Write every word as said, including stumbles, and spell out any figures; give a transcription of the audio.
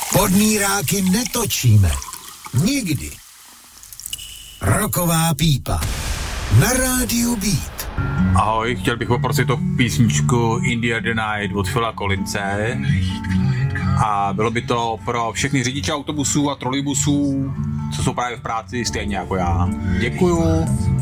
Podmíráky netočíme. Nikdy. Roková pípa. Na rádiu Beat. Ahoj, chtěl bych poprosit o písničku India the Night od Phila Collinse. A bylo by to pro všechny řidiče autobusů a trolejbusů, co jsou právě v práci stejně jako já. Děkuju.